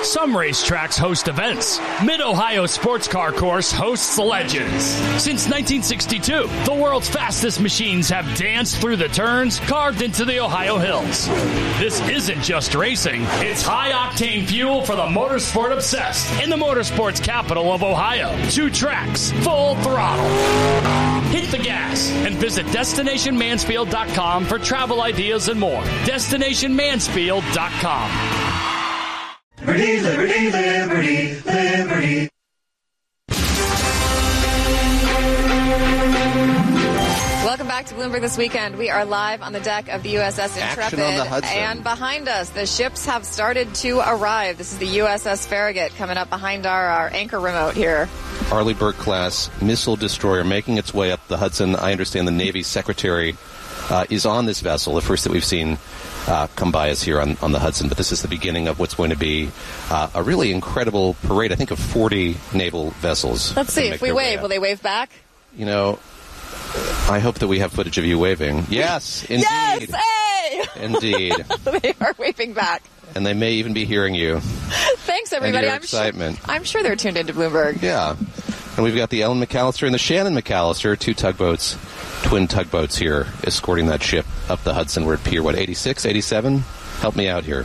Some racetracks host events. Mid-Ohio Sports Car Course hosts Legends. Since 1962, the world's fastest machines have danced through the turns carved into the Ohio hills. This isn't just racing. It's high-octane fuel for the motorsport obsessed in the motorsports capital of Ohio. 2 tracks, full throttle. Hit the gas and visit DestinationMansfield.com for travel ideas and more. DestinationMansfield.com. Liberty, liberty, liberty, liberty. Welcome back to Bloomberg This Weekend. We are live on the deck of the USS Intrepid. Action on the Hudson. And behind us, the ships have started to arrive. This is the USS Farragut coming up behind our anchor remote here. Arleigh Burke-class missile destroyer making its way up the Hudson. I understand the Navy Secretary is on this vessel, the first that we've seen come by us here on the Hudson. But this is the beginning of what's going to be a really incredible parade, I think, of 40 naval vessels. Let's see. If we wave, will they wave back? You know, I hope that we have footage of you waving. Yes, indeed. Yes, hey! Indeed. They are waving back. And they may even be hearing you. Thanks, everybody. And your excitement. I'm sure they're tuned into Bloomberg. Yeah. And we've got the Ellen McAllister and the Shannon McAllister, 2 tugboats, twin tugboats here, escorting that ship up the Hudson. We're at Pier, 86, 87? Help me out here.